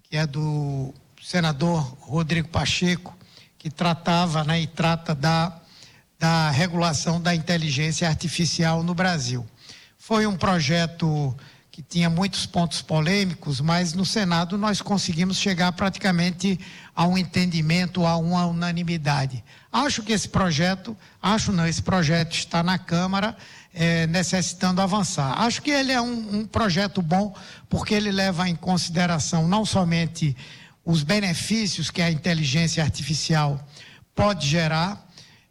que é do senador Rodrigo Pacheco, que tratava, né, e trata da regulação da inteligência artificial no Brasil. Foi um projeto que tinha muitos pontos polêmicos, mas no Senado nós conseguimos chegar praticamente a um entendimento, a uma unanimidade. Esse projeto está na Câmara, necessitando avançar. Acho que ele é um projeto bom, porque ele leva em consideração não somente os benefícios que a inteligência artificial pode gerar,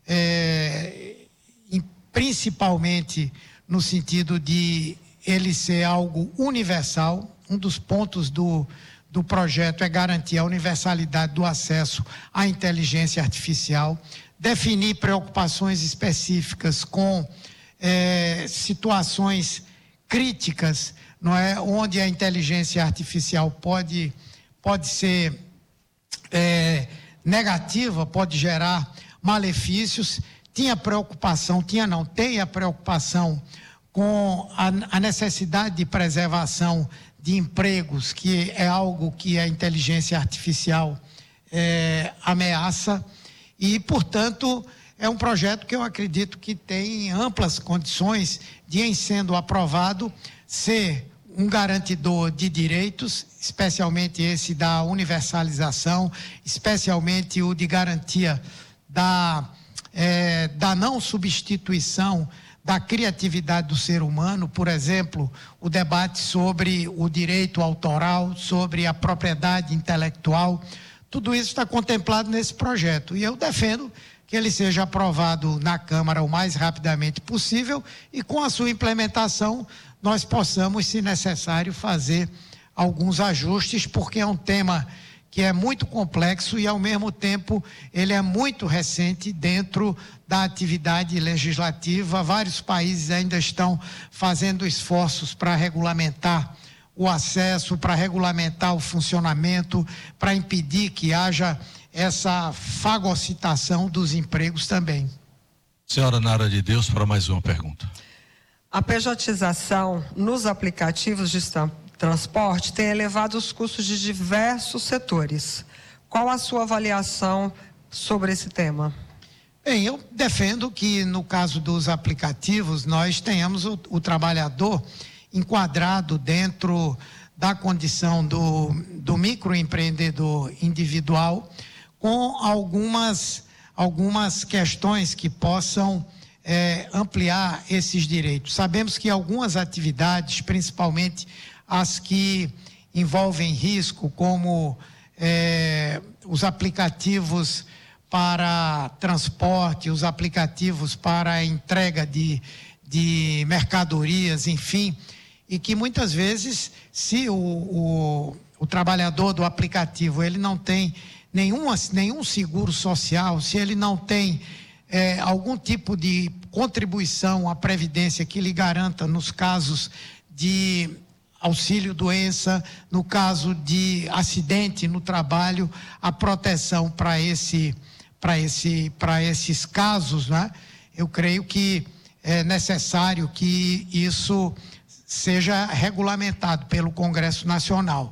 principalmente no sentido de ele ser algo universal. Um dos pontos do projeto é garantir a universalidade do acesso à inteligência artificial, definir preocupações específicas com situações críticas, não é, onde a inteligência artificial pode ser negativa, pode gerar malefícios. Tem a preocupação com a necessidade de preservação de empregos, que é algo que a inteligência artificial ameaça, e, portanto, é um projeto que eu acredito que tem amplas condições de, em sendo aprovado, ser um garantidor de direitos, especialmente esse da universalização, especialmente o de garantia da não substituição da criatividade do ser humano. Por exemplo, o debate sobre o direito autoral, sobre a propriedade intelectual, tudo isso está contemplado nesse projeto, e eu defendo que ele seja aprovado na Câmara o mais rapidamente possível, e com a sua implementação nós possamos, se necessário, fazer alguns ajustes, porque é um tema que é muito complexo e, ao mesmo tempo, ele é muito recente dentro da atividade legislativa. Vários países ainda estão fazendo esforços para regulamentar o acesso, para regulamentar o funcionamento, para impedir que haja essa fagocitação dos empregos também. Senhora Nara de Deus, para mais uma pergunta. A pejotização nos aplicativos de transporte tem elevado os custos de diversos setores. Qual a sua avaliação sobre esse tema? Bem, eu defendo que, no caso dos aplicativos, nós tenhamos o trabalhador enquadrado dentro da condição do microempreendedor individual, com algumas questões que possam ampliar esses direitos. Sabemos que algumas atividades, principalmente as que envolvem risco, como os aplicativos para transporte, os aplicativos para a entrega de mercadorias, enfim, e que muitas vezes, se o trabalhador do aplicativo ele não tem nenhum seguro social, se ele não tem algum tipo de contribuição à Previdência que lhe garanta, nos casos de auxílio-doença, no caso de acidente no trabalho, a proteção para esses casos, né? Eu creio que é necessário que isso seja regulamentado pelo Congresso Nacional.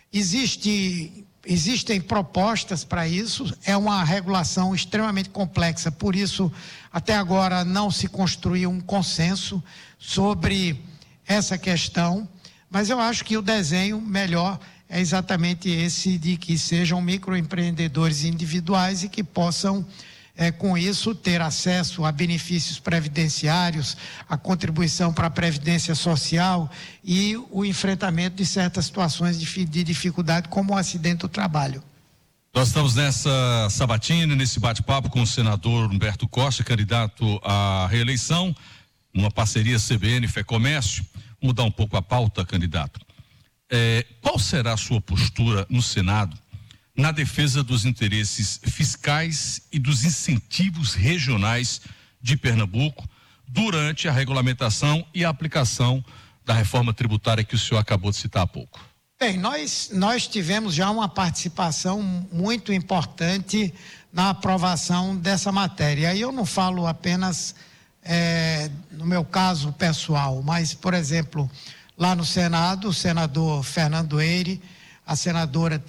Existem propostas para isso, é uma regulação extremamente complexa, por isso, até agora, não se construiu um consenso sobre essa questão, mas eu acho que o desenho melhor é exatamente esse, de que sejam microempreendedores individuais e que possam, com isso, ter acesso a benefícios previdenciários, a contribuição para a Previdência Social e o enfrentamento de certas situações de dificuldade, como o acidente do trabalho. Nós estamos nessa sabatina, nesse bate-papo com o senador Humberto Costa, candidato à reeleição, numa parceria CBN-FEComércio. Mudar um pouco a pauta, candidato. Qual será a sua postura no Senado na defesa dos interesses fiscais e dos incentivos regionais de Pernambuco durante a regulamentação e a aplicação da reforma tributária que o senhor acabou de citar há pouco? Bem, nós tivemos já uma participação muito importante na aprovação dessa matéria. E eu não falo apenas no meu caso pessoal, mas, por exemplo, lá no Senado, o senador Fernando Eire, a senadora